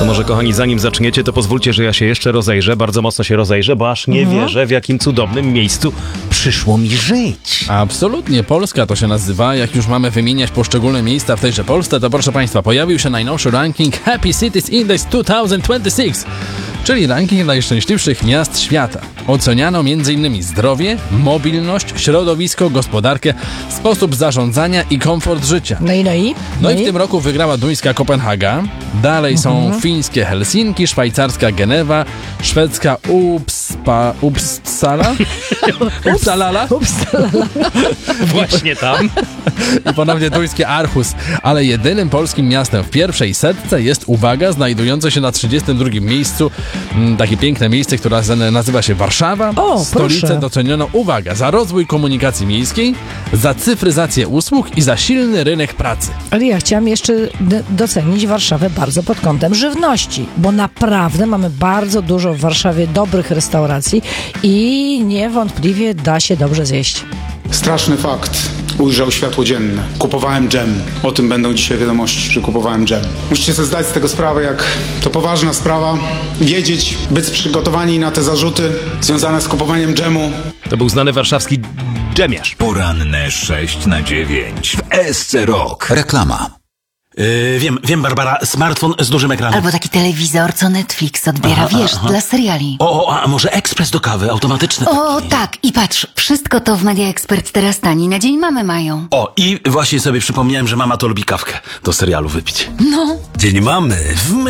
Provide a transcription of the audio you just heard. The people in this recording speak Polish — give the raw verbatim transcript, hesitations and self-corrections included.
To może, kochani, zanim zaczniecie, to pozwólcie, że ja się jeszcze rozejrzę, bardzo mocno się rozejrzę, bo aż nie Mhm. wierzę, w jakim cudownym miejscu przyszło mi żyć. Absolutnie, Polska to się nazywa. Jak już mamy wymieniać poszczególne miejsca w tejże Polsce, to proszę Państwa, pojawił się najnowszy ranking Happy Cities Index dwa tysiące dwudziesty szósty, czyli ranking najszczęśliwszych miast świata. Oceniano m.in. zdrowie, mobilność, środowisko, gospodarkę, sposób zarządzania i komfort życia. No i no i? No i w tym roku wygrała duńska Kopenhaga, dalej są fińskie Helsinki, szwajcarska Genewa, szwedzka Uppspa, Uppsala, Uppsalala Ups, Właśnie tam. i ponownie duńskie Aarhus, ale jedynym polskim miastem w pierwszej setce jest, uwaga, znajdujące się na trzydziestym drugim miejscu, m, takie piękne miejsce, które nazywa się Warszawa. O, Stolicę proszę. doceniono, uwaga, za rozwój komunikacji miejskiej, za cyfryzację usług i za silny rynek pracy. ale ja chciałam jeszcze d- docenić Warszawę bardzo pod kątem żywności, bo naprawdę mamy bardzo dużo w Warszawie dobrych restauracji i niewątpliwie da się dobrze zjeść. Straszny fakt ujrzał światło dzienne. Kupowałem dżem. O tym będą dzisiaj wiadomości, że kupowałem dżem. Musicie sobie zdać z tego sprawę, jak to poważna sprawa. Wiedzieć, być przygotowani na te zarzuty związane z kupowaniem dżemu. To był znany warszawski dżemiarz. Poranne sześć na dziewięć w S C Rock. Reklama. Yy, wiem, wiem, Barbara, smartfon z dużym ekranem. Albo taki telewizor, co Netflix odbiera, Aha, wiesz, aha. dla seriali. O, o, a może ekspres do kawy, automatyczny O, taki. tak, i patrz, wszystko to w Media Expert teraz tani, na Dzień Mamy mają. O, i właśnie sobie przypomniałem, że mama to lubi kawkę do serialu wypić. No. Dzień mamy w